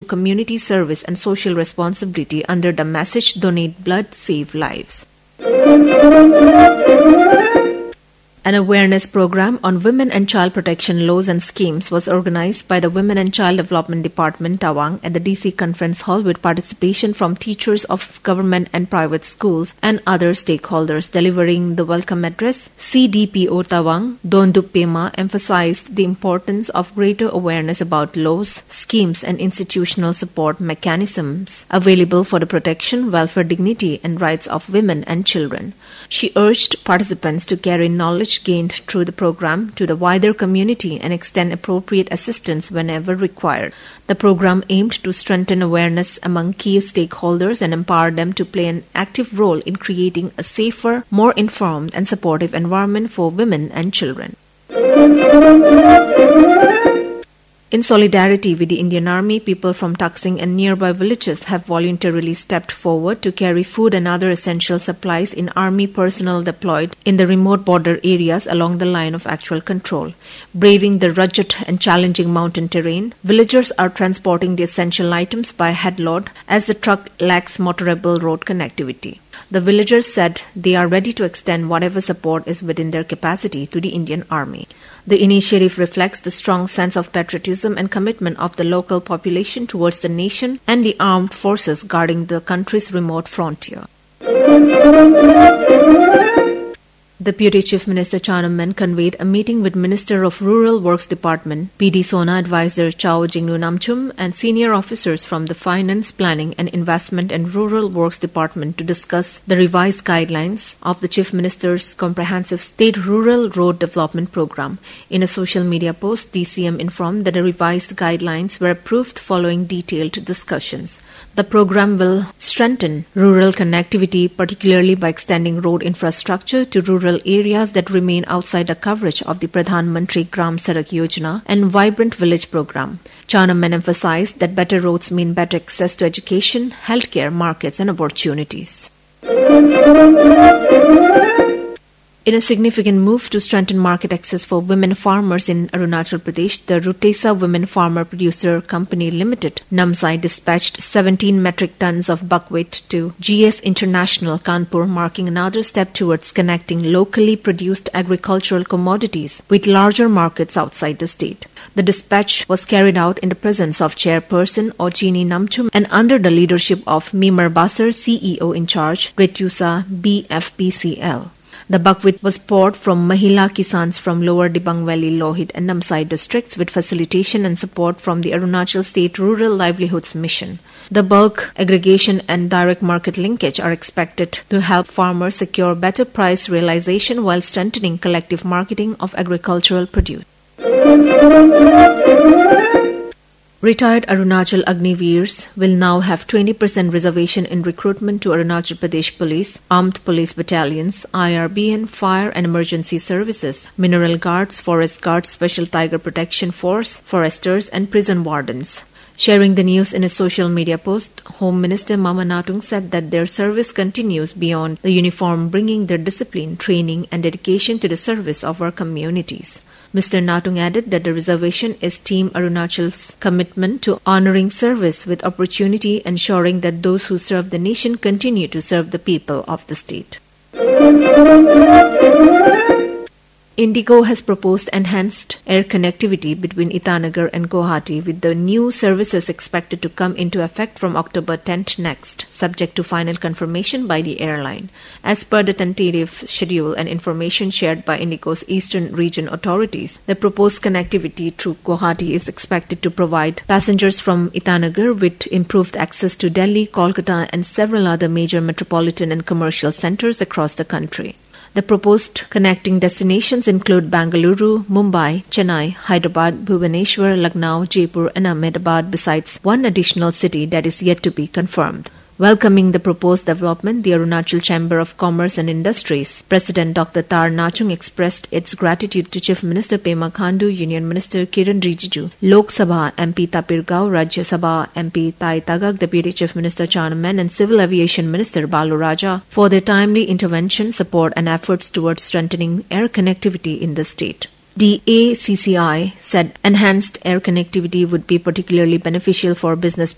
community service and social responsibility under the message Donate Blood, Save Lives. An awareness program on women and child protection laws and schemes was organized by the Women and Child Development Department, Tawang, at the DC Conference Hall with participation from teachers of government and private schools and other stakeholders. Delivering the welcome address, CDPO Tawang, Dondup Pema, emphasized the importance of greater awareness about laws, schemes, and institutional support mechanisms available for the protection, welfare, dignity, and rights of women and children. She urged participants to carry knowledge gained through the program to the wider community and extend appropriate assistance whenever required. The program aimed to strengthen awareness among key stakeholders and empower them to play an active role in creating a safer, more informed and supportive environment for women and children. In solidarity with the Indian Army, people from Tuxing and nearby villages have voluntarily stepped forward to carry food and other essential supplies in Army personnel deployed in the remote border areas along the line of actual control. Braving the rugged and challenging mountain terrain, villagers are transporting the essential items by headload as the truck lacks motorable road connectivity. The villagers said they are ready to extend whatever support is within their capacity to the Indian Army. The initiative reflects the strong sense of patriotism and commitment of the local population towards the nation and the armed forces guarding the country's remote frontier. Deputy Chief Minister Chanaman conveyed a meeting with Minister of Rural Works Department, PD Sona Advisor Chao Jingnu Namchum, and senior officers from the Finance, Planning and Investment and Rural Works Department to discuss the revised guidelines of the Chief Minister's Comprehensive State Rural Road Development Program. In a social media post, DCM informed that the revised guidelines were approved following detailed discussions. The program will strengthen rural connectivity, particularly by extending road infrastructure to rural areas that remain outside the coverage of the Pradhan Mantri Gram Sadak Yojana and Vibrant Village program. Chanaman emphasized that better roads mean better access to education, healthcare, markets and opportunities. In a significant move to strengthen market access for women farmers in Arunachal Pradesh, the Rutesa Women Farmer Producer Company Limited, Namsai, dispatched 17 metric tons of buckwheat to GS International, Kanpur, marking another step towards connecting locally produced agricultural commodities with larger markets outside the state. The dispatch was carried out in the presence of Chairperson Ochini Namchum and under the leadership of Mimar Basar, CEO in charge, Retusa BFPCL. The buckwheat was poured from Mahila Kisans from Lower Dibang Valley, Lohit and Namsai districts with facilitation and support from the Arunachal State Rural Livelihoods Mission. The bulk aggregation and direct market linkage are expected to help farmers secure better price realization while strengthening collective marketing of agricultural produce. Retired Arunachal Agniveers will now have 20% reservation in recruitment to Arunachal Pradesh Police, Armed Police Battalions, IRBN, Fire and Emergency Services, Mineral Guards, Forest Guards, Special Tiger Protection Force, Foresters and Prison Wardens. Sharing the news in a social media post, Home Minister Mama Natung said that their service continues beyond the uniform, bringing their discipline, training and dedication to the service of our communities. Mr. Natung added that the reservation is Team Arunachal's commitment to honoring service with opportunity, ensuring that those who serve the nation continue to serve the people of the state. Indigo has proposed enhanced air connectivity between Itanagar and Guwahati, with the new services expected to come into effect from October 10th next, subject to final confirmation by the airline. As per the tentative schedule and information shared by Indigo's Eastern Region authorities, the proposed connectivity through Guwahati is expected to provide passengers from Itanagar with improved access to Delhi, Kolkata and several other major metropolitan and commercial centers across the country. The proposed connecting destinations include Bangalore, Mumbai, Chennai, Hyderabad, Bhubaneswar, Lucknow, Jaipur and Ahmedabad, besides one additional city that is yet to be confirmed. Welcoming the proposed development, the Arunachal Chamber of Commerce and Industries President Dr. Tar Nachung expressed its gratitude to Chief Minister Pema Khandu, Union Minister Kiran Rijiju, Lok Sabha MP Tapir Gao, Rajya Sabha MP Tai Tagak, Deputy Chief Minister Chanaman and Civil Aviation Minister Balu Raja for their timely intervention, support and efforts towards strengthening air connectivity in the state. The ACCI said enhanced air connectivity would be particularly beneficial for business